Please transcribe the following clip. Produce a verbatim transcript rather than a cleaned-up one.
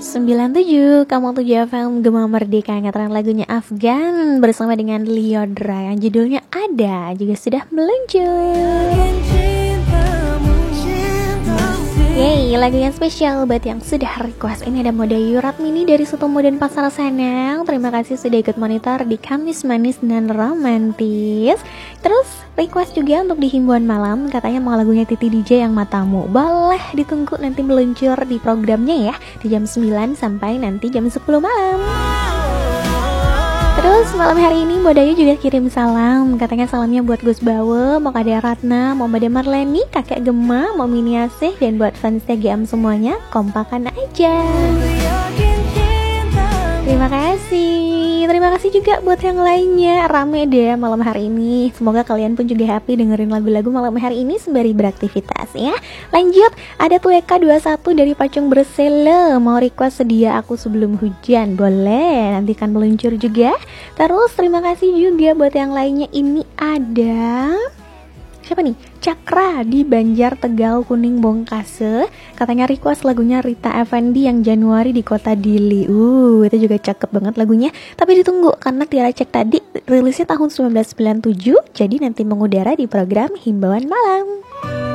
sembilan puluh tujuh Kamu tujuh F M Gema Merdeka ngatakan lagunya Afgan bersama dengan Lyodra yang judulnya Ada juga sudah meluncur. Yeay, lagu yang spesial buat yang sudah request. Ini ada Mode Yurat Mini dari Sutomo dan Pasar Senen. Terima kasih sudah ikut monitor di Kamis Manis dan Romantis. Terus request juga untuk di Himbauan Malam, katanya mau lagunya Titi D J yang Matamu. Boleh ditunggu nanti meluncur di programnya ya, di jam sembilan sampai nanti jam sepuluh malam. Terus malam hari ini Mbak Dayu juga kirim salam. Katanya salamnya buat Gus Bawe, mau Kade Ratna, mau Mbak Marleni, Kakek Gema, mau Mini Asih, dan buat fansnya G M semuanya, kompakan aja. Terima kasih. Terima kasih juga buat yang lainnya. Rame deh malam hari ini. Semoga kalian pun juga happy dengerin lagu-lagu malam hari ini sembari beraktivitas ya. Lanjut, ada Tueka dua puluh satu dari Pacung Bersele. Mau request Sedia Aku Sebelum Hujan. Boleh, nanti kan meluncur juga. Terus terima kasih juga buat yang lainnya. Ini ada siapa nih? Cakra di Banjar Tegal Kuning Bongkase. Katanya request lagunya Rita Effendy yang Januari di Kota Dili. Uh, itu juga cakep banget lagunya. Tapi ditunggu karena Tiara cek tadi rilisnya tahun seribu sembilan ratus sembilan puluh tujuh. Jadi nanti mengudara di program Himbauan Malam.